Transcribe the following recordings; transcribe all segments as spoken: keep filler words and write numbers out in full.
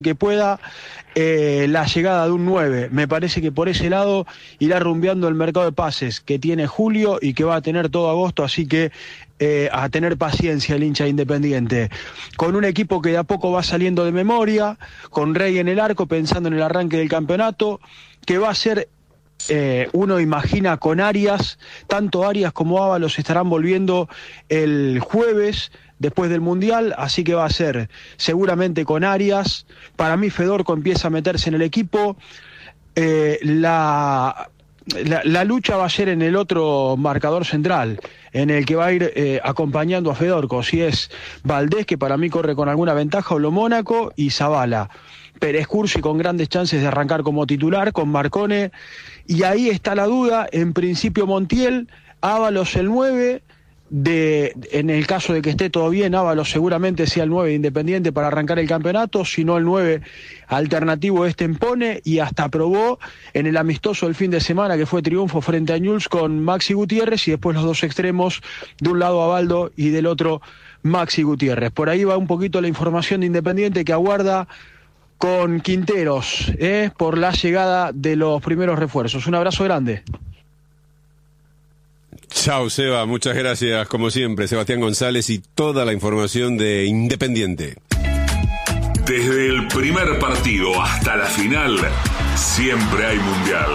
que pueda eh, la llegada de un nueve. Me parece que por ese lado irá rumbeando el mercado de pases que tiene Julio y que va a tener todo agosto, así que eh, a tener paciencia el hincha de Independiente. Con un equipo que de a poco va saliendo de memoria, con Rey en el arco, pensando en el arranque del campeonato, que va a ser... Eh, uno imagina con Arias, tanto Arias como Ábalos estarán volviendo el jueves después del Mundial, así que va a ser seguramente con Arias. Para mí Fedorco empieza a meterse en el equipo. Eh, la, la, la lucha va a ser en el otro marcador central, en el que va a ir eh, acompañando a Fedorco, si es Valdés, que para mí corre con alguna ventaja, o lo Mónaco, y Zabala. Pérez Cursi con grandes chances de arrancar como titular, con Marcone, y ahí está la duda, en principio Montiel, Ábalos el nueve, de, en el caso de que esté todo bien, Ábalos seguramente sea el nueve de Independiente para arrancar el campeonato, si no el nueve alternativo es Tempone, y hasta probó en el amistoso del fin de semana, que fue triunfo frente a Newell's, con Maxi Gutiérrez, y después los dos extremos, de un lado Abaldo y del otro Maxi Gutiérrez. Por ahí va un poquito la información de Independiente, que aguarda con Quinteros, ¿eh? por la llegada de los primeros refuerzos. Un abrazo grande. Chao, Seba, muchas gracias, como siempre, Sebastián González y toda la información de Independiente. Desde el primer partido hasta la final, siempre hay Mundial.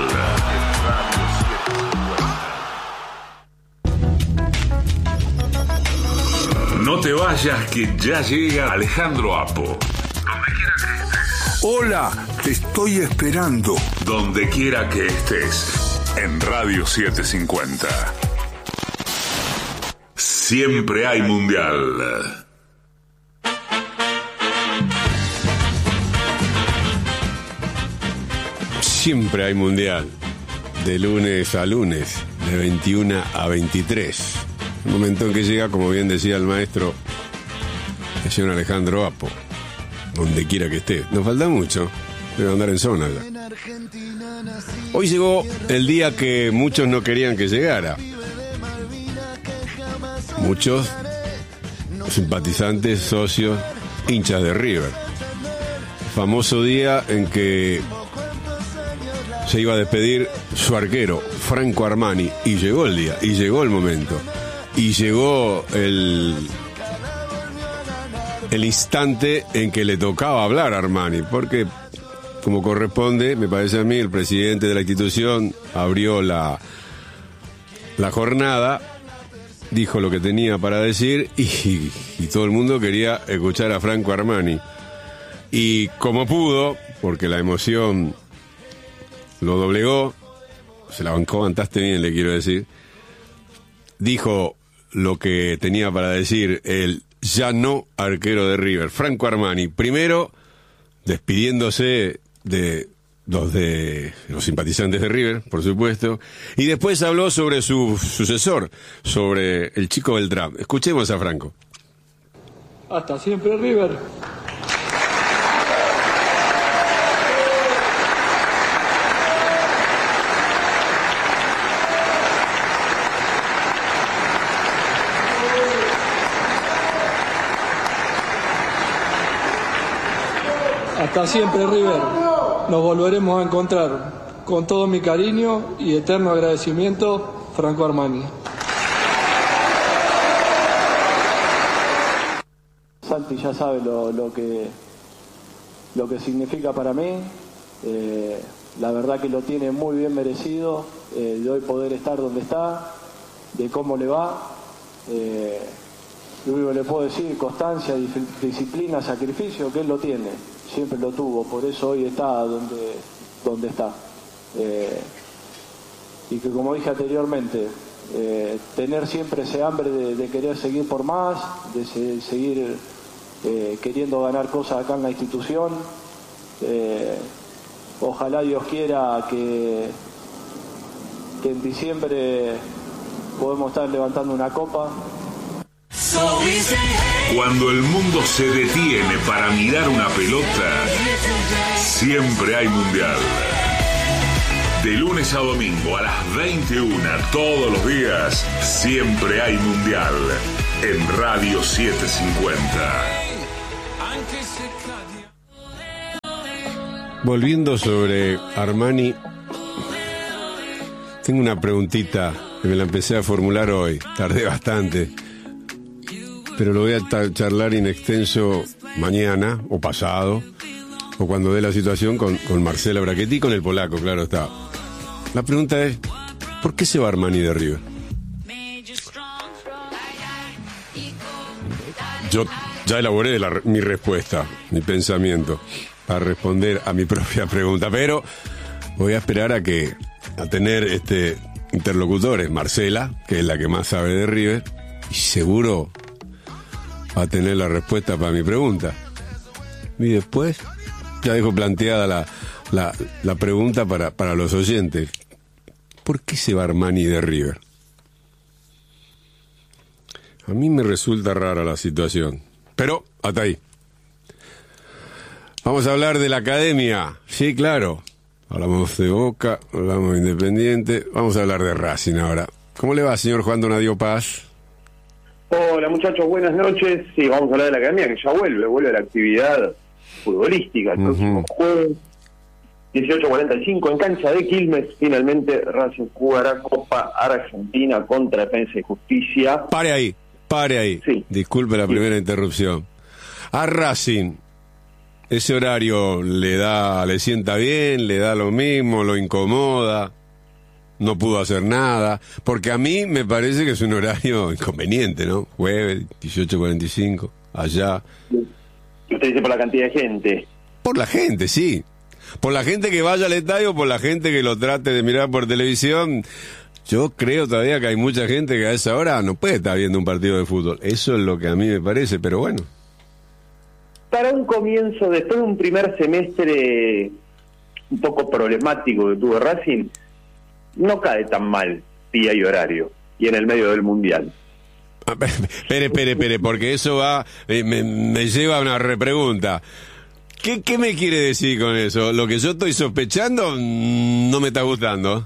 No te vayas, que ya llega Alejandro Apo. Donde quiera que estés. Hola, te estoy esperando. Donde quiera que estés. En Radio setecientos cincuenta. Siempre hay Mundial. Siempre hay Mundial. De lunes a lunes, de veintiuno a veintitrés. Un momento en que llega, como bien decía el maestro, el señor Alejandro Apo. Donde quiera que esté. Nos falta mucho. Debe andar en zona ya. Hoy llegó el día que muchos no querían que llegara. Muchos simpatizantes, socios, hinchas de River. Famoso día en que se iba a despedir su arquero, Franco Armani. Y llegó el día, y llegó el momento. Y llegó el... el instante en que le tocaba hablar a Armani, porque, como corresponde, me parece a mí, el presidente de la institución abrió la, la jornada, dijo lo que tenía para decir y, y todo el mundo quería escuchar a Franco Armani. Y como pudo, porque la emoción lo doblegó, se la bancó bastante bien, le quiero decir, dijo lo que tenía para decir el ya no arquero de River, Franco Armani, primero despidiéndose de los de los simpatizantes de River, por supuesto, y después habló sobre su sucesor, sobre el Chico Beltrán. Escuchemos a Franco. Hasta siempre, River. Hasta siempre, River. Nos volveremos a encontrar. Con todo mi cariño y eterno agradecimiento, Franco Armani. Santi ya sabe lo, lo que lo que significa para mí. Eh, la verdad que lo tiene muy bien merecido, eh, de hoy poder estar donde está, de cómo le va. Eh, lo único que le puedo decir, constancia, disciplina, sacrificio, que él lo tiene. Siempre lo tuvo, por eso hoy está donde, donde está. Eh, y que, como dije anteriormente, eh, tener siempre ese hambre de, de querer seguir por más, de se, seguir eh, queriendo ganar cosas acá en la institución. Eh, ojalá Dios quiera que, que en diciembre podemos estar levantando una copa. Cuando el mundo se detiene para mirar una pelota, siempre hay Mundial. De lunes a domingo a las veintiuna, todos los días, siempre hay Mundial. En Radio setecientos cincuenta. Volviendo sobre Armani, tengo una preguntita que me la empecé a formular hoy, tardé bastante, pero lo voy a charlar in extenso mañana o pasado, o cuando dé la situación con, con Marcela Brachetti y con el polaco, claro está. La pregunta es, ¿por qué se va Armani de River? Yo ya elaboré la, mi respuesta, mi pensamiento, para responder a mi propia pregunta, pero voy a esperar a que a tener este interlocutores, Marcela, que es la que más sabe de River, y seguro va a tener la respuesta para mi pregunta. Y después ya dejo planteada la, la, la pregunta para, para los oyentes. ¿Por qué se va Armani de River? A mí me resulta rara la situación, pero hasta ahí. Vamos a hablar de la academia. Sí, claro. Hablamos de Boca, hablamos de Independiente. Vamos a hablar de Racing ahora. ¿Cómo le va, señor Juan Donadio Paz? Hola, muchachos, buenas noches. Sí, vamos a hablar de la academia, que ya vuelve, vuelve a la actividad futbolística el uh-huh. próximo jueves. dieciocho cuarenta y cinco en cancha de Quilmes. Finalmente Racing jugará Copa Argentina contra Defensa y Justicia. Pare ahí, pare ahí. Sí. Disculpe la sí. primera interrupción. A Racing, ¿ese horario le da, le sienta bien, le da lo mismo, lo incomoda? No pudo hacer nada, porque a mí me parece que es un horario inconveniente, ¿no? Jueves, dieciocho cuarenta y cinco, allá. ¿Usted dice por la cantidad de gente? Por la gente, sí. Por la gente que vaya al estadio, por la gente que lo trate de mirar por televisión. Yo creo todavía que hay mucha gente que a esa hora no puede estar viendo un partido de fútbol. Eso es lo que a mí me parece, pero bueno. Para un comienzo, después de un primer semestre un poco problemático que tuvo Racing, no cae tan mal día y horario, y en el medio del Mundial. Espere, espere, espere, porque eso va, eh, me, me lleva a una repregunta. ¿Qué, ¿Qué me quiere decir con eso? Lo que yo estoy sospechando no me está gustando.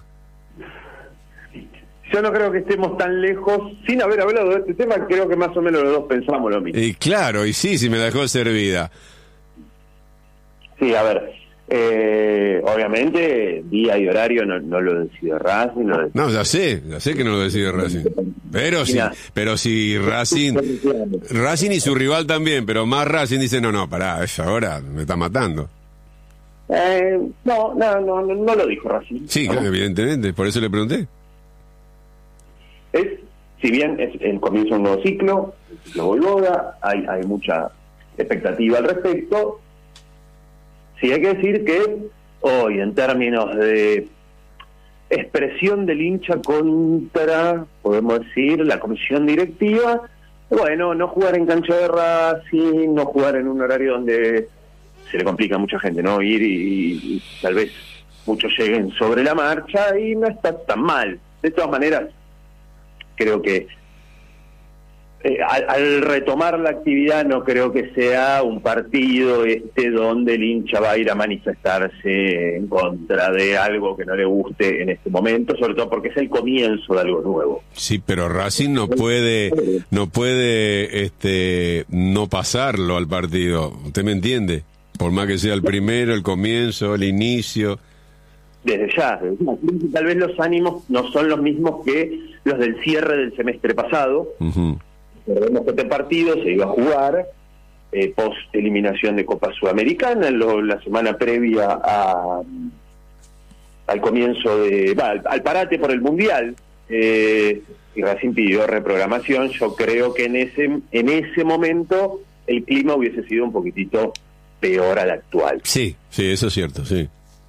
Yo no creo que estemos tan lejos, sin haber hablado de este tema, creo que más o menos los dos pensamos lo mismo. Y claro, y sí, sí me la dejó servida. Sí, a ver, eh, obviamente día y horario no, no lo decide Racing. Lo decide... No, ya sé, ya sé que no lo decide Racing. Pero sí, pero si Racing, Racing y su rival también, pero más Racing dice, no, no, pará, a esa hora me está matando. Eh, no, no, no, no, no lo dijo Racing. Sí, no. Evidentemente, por eso le pregunté. Es, si bien es el comienzo de un nuevo ciclo, el ciclo Voivoda, hay, hay mucha expectativa al respecto. Sí hay que decir que hoy, en términos de expresión del hincha contra, podemos decir, la comisión directiva, bueno, no jugar en cancha de Racing, no jugar en un horario donde se le complica a mucha gente, ¿no? Ir y, y, y tal vez muchos lleguen sobre la marcha y no está tan mal. De todas maneras, creo que eh, al, al retomar la actividad no creo que sea un partido este donde el hincha va a ir a manifestarse en contra de algo que no le guste en este momento, sobre todo porque es el comienzo de algo nuevo. Sí, pero Racing no puede no puede este no pasarlo al partido, ¿usted me entiende? Por más que sea el primero, el comienzo, el inicio. Desde ya, tal vez los ánimos no son los mismos que los del cierre del semestre pasado. Uh-huh. Recordemos que este partido se iba a jugar eh, post eliminación de Copa Sudamericana, lo, la semana previa a, al comienzo de, va, al, al parate por el Mundial, eh, y Racing pidió reprogramación. Yo creo que en ese en ese momento el clima hubiese sido un poquitito peor al actual. Sí, sí, eso es cierto, sí.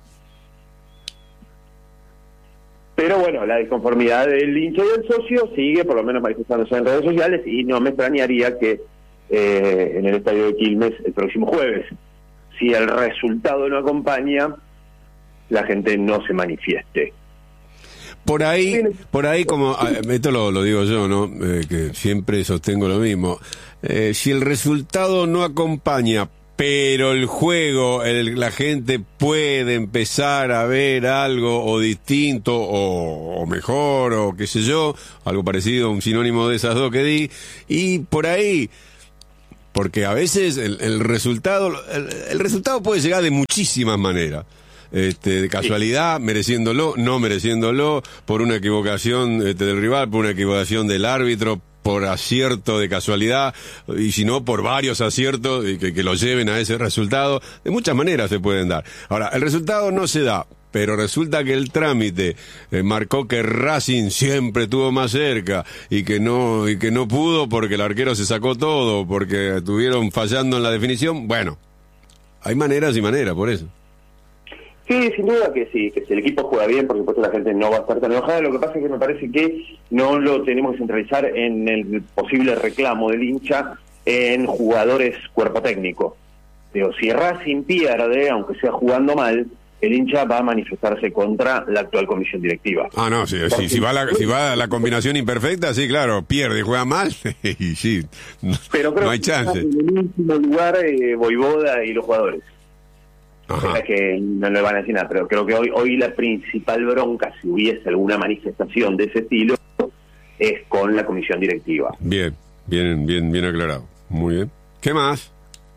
Pero bueno, la disconformidad del hincha y del socio sigue por lo menos manifestándose en redes sociales, y no me extrañaría que eh, en el estadio de Quilmes el próximo jueves, si el resultado no acompaña, la gente no se manifieste. Por ahí, por ahí como, esto lo, lo digo yo, ¿no? Eh, que siempre sostengo lo mismo. Eh, si el resultado no acompaña, pero el juego, el, la gente puede empezar a ver algo o distinto o, o mejor o qué sé yo, algo parecido, un sinónimo de esas dos que di, y por ahí porque a veces el, el resultado el, el resultado puede llegar de muchísimas maneras. Este, de casualidad, mereciéndolo, no mereciéndolo, por una equivocación este, del rival, por una equivocación del árbitro, por acierto de casualidad, y si no, por varios aciertos y que, que lo lleven a ese resultado. De muchas maneras se pueden dar. Ahora, el resultado no se da, pero resulta que el trámite eh, marcó que Racing siempre estuvo más cerca y que no y que no pudo porque el arquero se sacó todo, porque estuvieron fallando en la definición. Bueno, hay maneras y maneras, por eso. Sí, sin duda que sí, que si el equipo juega bien, por supuesto la gente no va a estar tan enojada. Lo que pasa es que me parece que no lo tenemos que centralizar en el posible reclamo del hincha en jugadores cuerpo técnico. Digo, si Racing pierde, aunque sea jugando mal, el hincha va a manifestarse contra la actual comisión directiva. Ah, no, sí, sí, si va la, si va la combinación imperfecta, sí, claro, pierde y juega mal, y sí, no, pero creo no hay que chance. En el último lugar, eh, Voivoda y los jugadores. Ajá. Es que no le van a decir nada, pero creo que hoy hoy la principal bronca, si hubiese alguna manifestación de ese estilo, es con la comisión directiva. Bien, bien, bien, bien aclarado. Muy bien. ¿Qué más?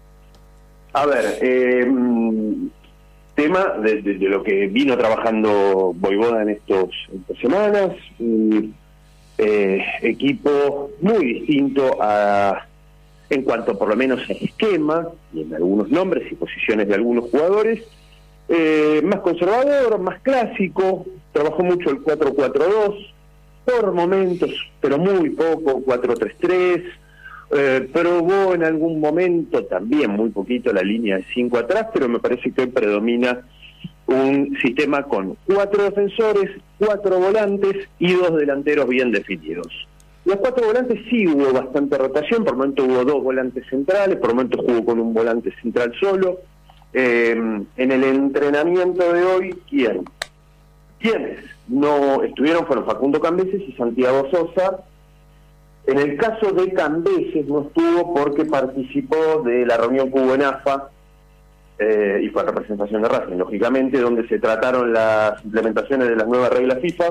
A ver, eh, tema de, de, de lo que vino trabajando Voivoda en estos en estas semanas, un eh, equipo muy distinto a en cuanto por lo menos a esquema y en algunos nombres y posiciones de algunos jugadores, eh, más conservador, más clásico, trabajó mucho el cuatro cuatro dos, por momentos, pero muy poco, cuatro tres tres, eh, probó en algún momento también muy poquito la línea de cinco atrás, pero me parece que hoy predomina un sistema con cuatro defensores, cuatro volantes y dos delanteros bien definidos. Los cuatro volantes sí hubo bastante rotación, por momento hubo dos volantes centrales, por momento jugó con un volante central solo. Eh, en el entrenamiento de hoy, ¿quién? ¿Quiénes no estuvieron? Fueron Facundo Cambeses y Santiago Sosa. En el caso de Cambeses no estuvo porque participó de la reunión que hubo en A F A, eh, y fue representación de Racing, lógicamente, donde se trataron las implementaciones de las nuevas reglas FIFA.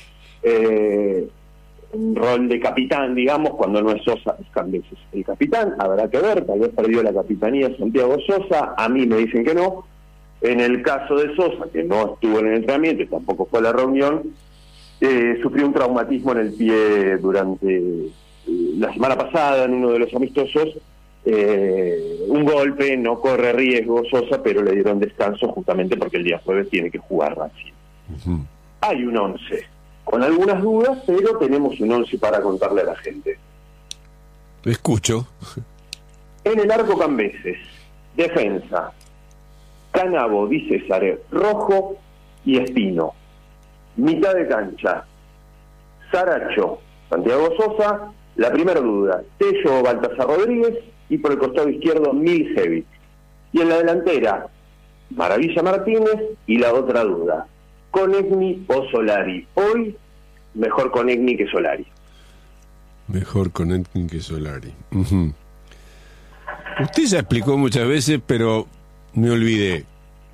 Eh, un rol de capitán, digamos, cuando no es Sosa, es Cambeses el capitán. Habrá que ver, tal vez perdió la capitanía Santiago Sosa, a mí me dicen que no. En el caso de Sosa, que no estuvo en el entrenamiento y tampoco fue a la reunión, eh, sufrió un traumatismo en el pie durante eh, la semana pasada, en uno de los amistosos, eh, un golpe, no corre riesgo Sosa, pero le dieron descanso justamente porque el día jueves tiene que jugar Racing. Uh-huh. Hay un once con algunas dudas, pero tenemos un once para contarle a la gente. Escucho. En el arco Cambeses, defensa, Canabo, Di César, Rojo y Espino. Mitad de cancha, Saracho, Santiago Sosa. La primera duda, Tello, Baltasar Rodríguez, y por el costado izquierdo, Miljevic. Y en la delantera, Maravilla Martínez, y la otra duda, Konechny o Solari. Hoy, mejor Konechny que Solari. Mejor Konechny que Solari. Uh-huh. Usted ya explicó muchas veces, pero me olvidé.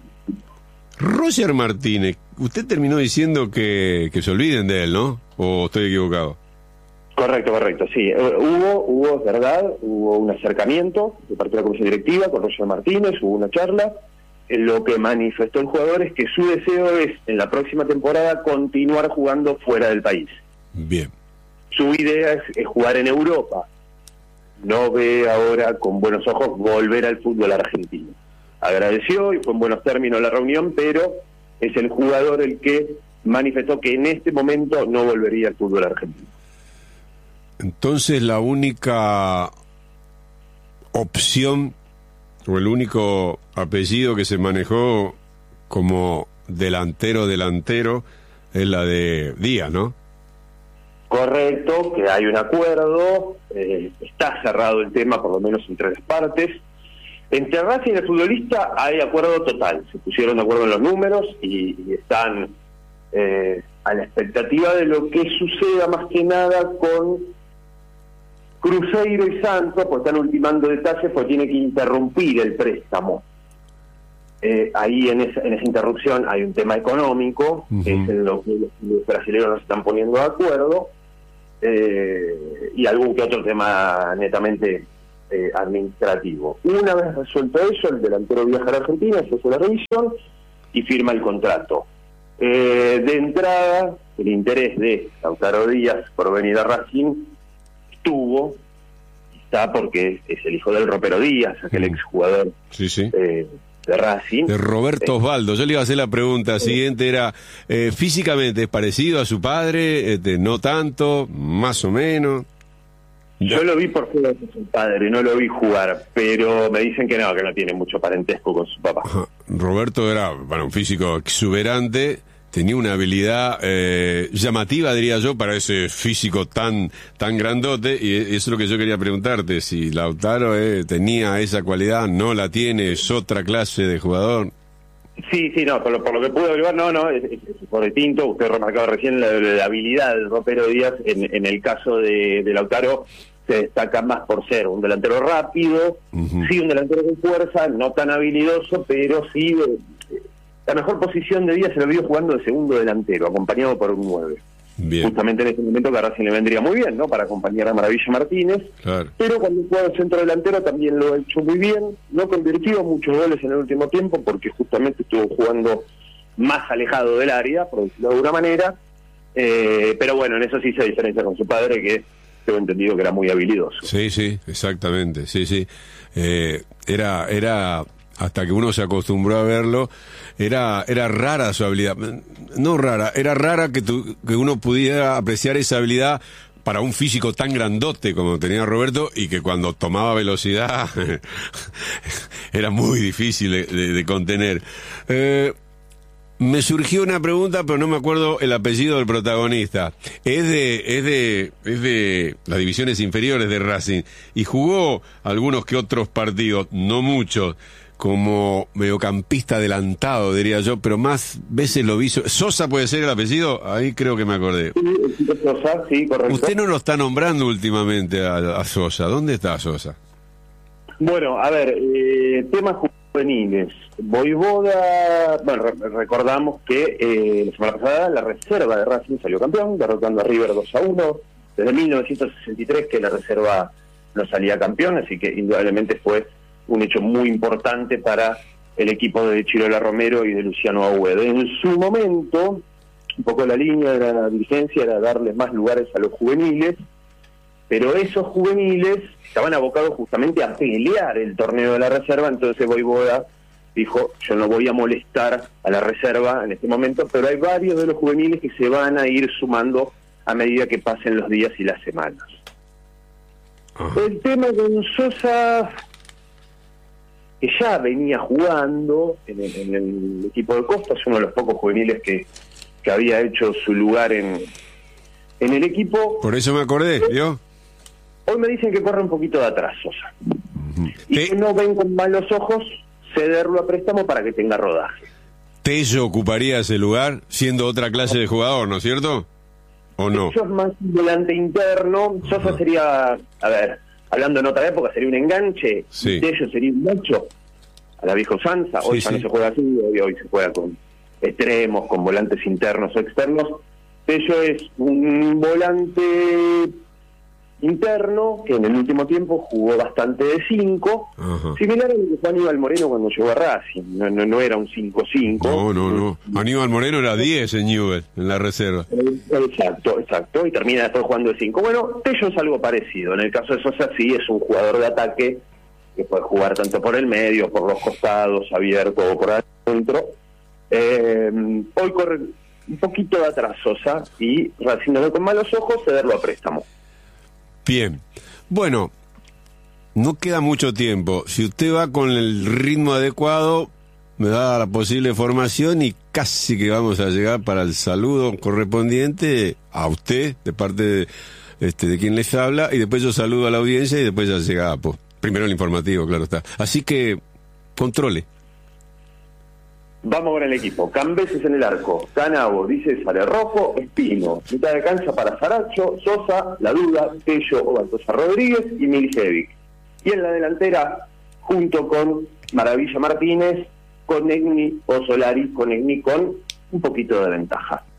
Roger Martínez, usted terminó diciendo que, que se olviden de él, ¿no? ¿O estoy equivocado? Correcto, correcto, sí. Hubo, hubo, es verdad, hubo un acercamiento de parte de la comisión directiva con Roger Martínez, hubo una charla. Lo que manifestó el jugador es que su deseo es, en la próxima temporada, continuar jugando fuera del país. Bien. Su idea es, es jugar en Europa. No ve ahora con buenos ojos volver al fútbol argentino. Agradeció y fue en buenos términos la reunión, pero es el jugador el que manifestó que en este momento no volvería al fútbol argentino. Entonces la única opción o el único apellido que se manejó como delantero delantero es la de Díaz, ¿no? Correcto, que hay un acuerdo, eh, está cerrado el tema por lo menos entre las partes. Entre Racing y el futbolista hay acuerdo total, se pusieron de acuerdo en los números y, y están eh, a la expectativa de lo que suceda más que nada con Cruzeiro y Santos, pues están ultimando detalles, pues tiene que interrumpir el préstamo. Eh, ahí en esa, en esa interrupción hay un tema económico, uh-huh. que es en lo que los, los brasileños nos están poniendo de acuerdo, eh, y algún que otro tema netamente eh, administrativo. Una vez resuelto eso, el delantero viaja a la Argentina, se hace la revisión y firma el contrato. Eh, de entrada, el interés de Lautaro Díaz por venir a Racing estuvo, está porque es el hijo del Ropero Díaz, aquel Mm. exjugador Sí, sí. eh, de Racing. De Roberto Osvaldo. Yo le iba a hacer la pregunta siguiente, era, eh, físicamente, ¿es parecido a su padre? Este, ¿no tanto? ¿Más o menos? Yo lo vi por fuera de su padre, no lo vi jugar, pero me dicen que no, que no tiene mucho parentesco con su papá. Ajá. Roberto era, bueno, un físico exuberante, tenía una habilidad eh, llamativa, diría yo, para ese físico tan tan grandote, y eso es lo que yo quería preguntarte, si Lautaro eh, tenía esa cualidad, no la tiene, es otra clase de jugador. Sí, sí, no, por lo, por lo que pude averiguar, no, no, es, es, es por distinto. Usted remarcaba recién la, la habilidad del Ropero Díaz, en, en el caso de, de Lautaro, se destaca más por ser un delantero rápido, Uh-huh. sí, un delantero con fuerza, no tan habilidoso, pero sí, eh, la mejor posición de Díaz se lo vio jugando de segundo delantero, acompañado por un nueve. Bien, Justamente en ese momento que a Racing le vendría muy bien, ¿no?, para acompañar a Maravilla Martínez. claro. Pero cuando juega el centro delantero también lo ha hecho muy bien, no convirtió muchos goles en el último tiempo porque justamente estuvo jugando más alejado del área, por decirlo de alguna manera, eh, pero bueno, en eso sí se diferencia con su padre, que tengo entendido que era muy habilidoso. Sí, sí, exactamente, sí, sí. Eh, era, era, hasta que uno se acostumbró a verlo, era, era rara su habilidad. No rara, era rara que, tu, que uno pudiera apreciar esa habilidad para un físico tan grandote como tenía Roberto, y que cuando tomaba velocidad era muy difícil de, de, de contener. Eh, me surgió una pregunta, pero no me acuerdo el apellido del protagonista. Es de, es de, es de las divisiones inferiores de Racing, y jugó algunos que otros partidos, no muchos, como mediocampista adelantado, diría yo, pero más veces lo vi. Sosa puede ser el apellido, ahí creo que me acordé. Sí, Sosa, sí, correcto. Usted no lo está nombrando últimamente a, a Sosa. ¿Dónde está Sosa? Bueno, a ver, eh, temas juveniles. Voivoda, bueno, re- recordamos que eh, la semana pasada la reserva de Racing salió campeón, derrotando a River dos a uno. Desde mil novecientos sesenta y tres que la reserva no salía campeón, así que indudablemente fue un hecho muy importante para el equipo de Chirola Romero y de Luciano Agued. En su momento, un poco la línea de la dirigencia era darles más lugares a los juveniles, pero esos juveniles estaban abocados justamente a pelear el torneo de la reserva. Entonces Voivoda dijo, yo no voy a molestar a la reserva en este momento, pero hay varios de los juveniles que se van a ir sumando a medida que pasen los días y las semanas. Ajá. El tema con Sosa, que ya venía jugando en el, en el equipo de Costa, es uno de los pocos juveniles que, que había hecho su lugar en, en el equipo. Por eso me acordé, ¿vio? Hoy me dicen que corre un poquito de atrás Sosa, y Te- que no ven con malos ojos cederlo a préstamo para que tenga rodaje. Tello ocuparía ese lugar, siendo otra clase de jugador, ¿no es cierto? ¿O no? Eso es más un volante interno. Sosa Ajá. sería, a ver, hablando en otra época, sería un enganche. Sí. Tello sería un macho a la vieja usanza. Hoy Sí, ya sí. no se juega así, hoy, hoy se juega con extremos, con volantes internos o externos. Tello es un volante interno que en el último tiempo jugó bastante de cinco, Ajá. similar a lo que fue Aníbal Moreno cuando llegó a Racing. No, no, no era un cinco cinco. No, no, no. Aníbal Moreno era diez en Newell, en la reserva. Exacto, exacto, y termina después jugando de cinco. Bueno, Tello es algo parecido. En el caso de Sosa sí es un jugador de ataque que puede jugar tanto por el medio, por los costados, abierto o por adentro. Eh, hoy corre un poquito de atrás Sosa y Racing no ve con malos ojos cederlo a préstamo. Bien. Bueno, no queda mucho tiempo. Si usted va con el ritmo adecuado, me da la posible formación y casi que vamos a llegar para el saludo correspondiente a usted, de parte de, este, de quien les habla, y después yo saludo a la audiencia y después ya llega Apo. Primero el informativo, claro está. Así que, controle. Vamos con el equipo. Cambeses en el arco, Canabo, dice Sale Rojo, Espino. Mitad de cancha para Saracho, Sosa, La Duda, Tello o Baltosa Rodríguez y Milicevic. Y en la delantera, junto con Maravilla Martínez, con Egni o Solari, con Egni con un poquito de ventaja.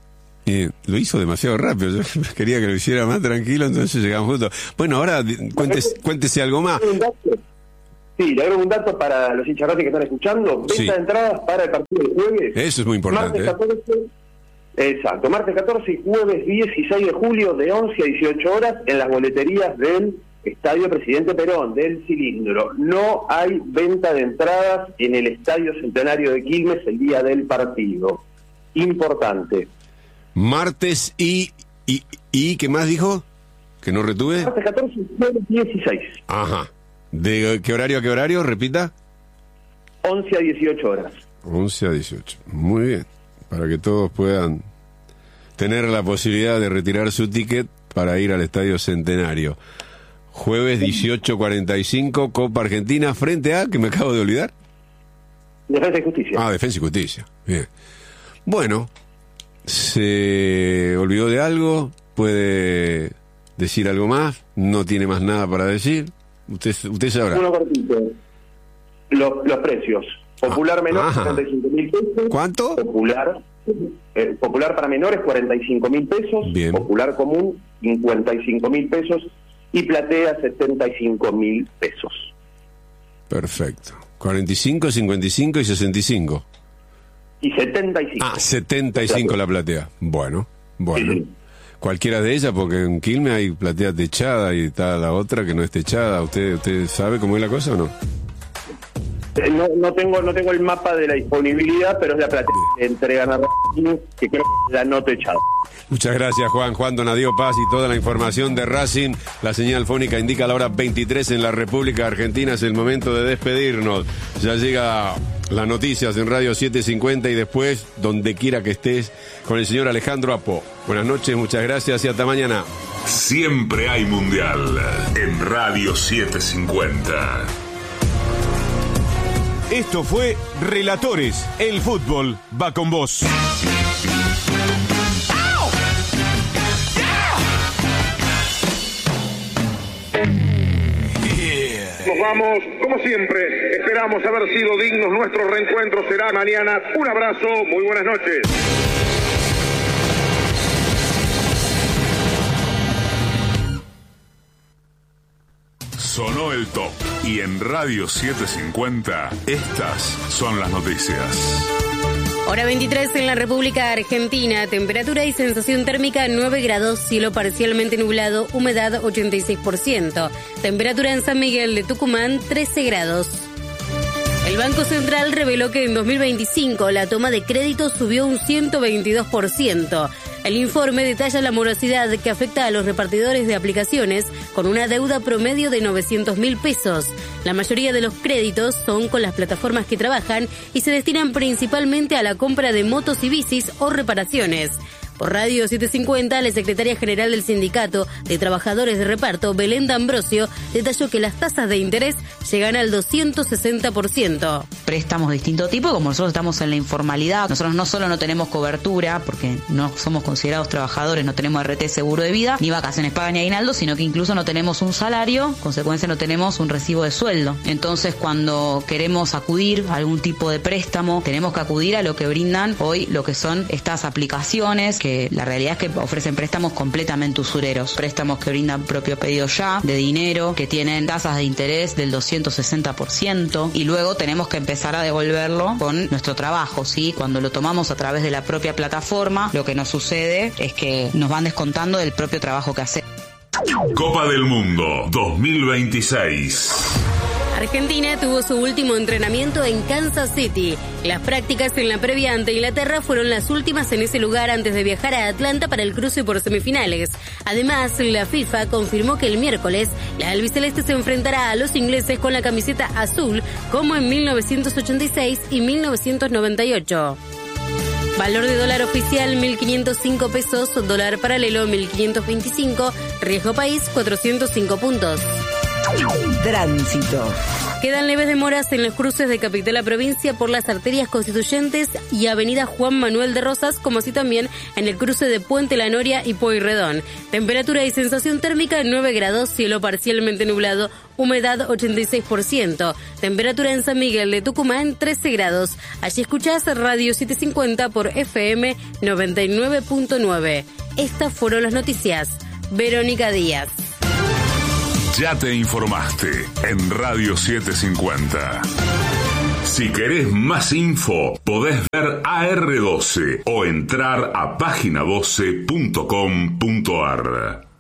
Bien, lo hizo demasiado rápido, yo quería que lo hiciera más tranquilo, entonces llegamos juntos. Bueno, ahora cuéntese, cuéntese algo más. Sí, le agrego un dato para los hinchas que están escuchando. Venta Sí. de entradas para el partido del jueves. Eso es muy importante. Martes ¿eh? catorce, exacto, martes catorce y jueves dieciséis de julio de once a dieciocho horas en las boleterías del Estadio Presidente Perón, del Cilindro. No hay venta de entradas en el Estadio Centenario de Quilmes el día del partido. Importante. Martes y, y... ¿Y qué más dijo? ¿Que no retuve? Martes catorce y jueves dieciséis. Ajá. ¿De qué horario a qué horario? Repita. once a dieciocho horas. once a dieciocho. Muy bien. Para que todos puedan tener la posibilidad de retirar su ticket para ir al Estadio Centenario. Jueves dieciocho cuarenta y cinco, Copa Argentina, frente a, que me acabo de olvidar. Defensa y Justicia. Ah, Defensa y Justicia. Bien. Bueno, ¿se olvidó de algo? ¿Puede decir algo más? ¿No tiene más nada para decir? Usted, usted sabrá. Uno cortito. Los, los precios. Popular menor, Ajá. cuarenta y cinco mil pesos. ¿Cuánto? Popular, eh, popular para menores, cuarenta y cinco mil pesos. Bien. Popular común, cincuenta y cinco mil pesos. Y platea, setenta y cinco mil pesos. Perfecto. cuarenta y cinco, cincuenta y cinco y sesenta y cinco. Y setenta y cinco. Ah, setenta y cinco la platea. Bueno, bueno. Sí, sí. Cualquiera de ellas, porque en Quilmes hay platea techada y está la otra que no es techada. ¿Usted usted sabe cómo es la cosa o no? Eh, No, no tengo no tengo el mapa de la disponibilidad, pero es la platea que entregan a Racing, que creo que es la no techada. Muchas gracias, Juan. Juan Donadío Paz y toda la información de Racing. La señal fónica indica la hora veintitrés en la República Argentina. Es el momento de despedirnos. Ya llega las noticias en Radio setecientos cincuenta y después, donde quiera que estés, con el señor Alejandro Apo. Buenas noches, muchas gracias y hasta mañana. Siempre hay mundial en Radio setecientos cincuenta. Esto fue Relatores. El fútbol va con vos. Nos vamos, como siempre, esperamos haber sido dignos. Nuestro reencuentro será mañana. Un abrazo, muy buenas noches. Sonó el top y en Radio setecientos cincuenta estas son las noticias. Hora veintitrés en la República Argentina, temperatura y sensación térmica nueve grados, cielo parcialmente nublado, humedad ochenta y seis por ciento. Temperatura en San Miguel de Tucumán trece grados. El Banco Central reveló que en dos mil veinticinco la toma de crédito subió un ciento veintidós por ciento. El informe detalla la morosidad que afecta a los repartidores de aplicaciones con una deuda promedio de novecientos mil pesos. La mayoría de los créditos son con las plataformas que trabajan y se destinan principalmente a la compra de motos y bicis o reparaciones. Por Radio setecientos cincuenta, la secretaria general del Sindicato de Trabajadores de Reparto, Belén D'Ambrosio, detalló que las tasas de interés llegan al doscientos sesenta por ciento. Préstamos de distinto tipo, como nosotros estamos en la informalidad, nosotros no solo no tenemos cobertura, porque no somos considerados trabajadores, no tenemos R T seguro de vida, ni vacaciones pagas ni aguinaldo, sino que incluso no tenemos un salario, consecuencia no tenemos un recibo de sueldo. Entonces, cuando queremos acudir a algún tipo de préstamo, tenemos que acudir a lo que brindan hoy, lo que son estas aplicaciones, que la realidad es que ofrecen préstamos completamente usureros, préstamos que brindan propio pedido ya, de dinero, que tienen tasas de interés del doscientos sesenta por ciento, y luego tenemos que empezar a devolverlo con nuestro trabajo, ¿sí? Cuando lo tomamos a través de la propia plataforma, lo que nos sucede es que nos van descontando del propio trabajo que hacemos. Copa del Mundo dos mil veintiséis. Argentina tuvo su último entrenamiento en Kansas City. Las prácticas en la previa ante Inglaterra fueron las últimas en ese lugar antes de viajar a Atlanta para el cruce por semifinales. Además, la FIFA confirmó que el miércoles la albiceleste se enfrentará a los ingleses con la camiseta azul, como en mil novecientos ochenta y seis y mil novecientos noventa y ocho. Valor de dólar oficial mil quinientos cinco pesos, dólar paralelo mil quinientos veinticinco, riesgo país cuatrocientos cinco puntos. Tránsito. Quedan leves demoras en los cruces de Capital a Provincia por las arterias Constituyentes y Avenida Juan Manuel de Rosas, como así también en el cruce de Puente La Noria y Pueyrredón. Temperatura y sensación térmica nueve grados, cielo parcialmente nublado, humedad ochenta y seis por ciento. Temperatura en San Miguel de Tucumán trece grados. Allí escuchás Radio setecientos cincuenta por F M noventa y nueve punto nueve. Estas fueron las noticias. Verónica Díaz. Ya te informaste en Radio setecientos cincuenta. Si querés más info, podés ver A R doce o entrar a página doce punto com punto ar.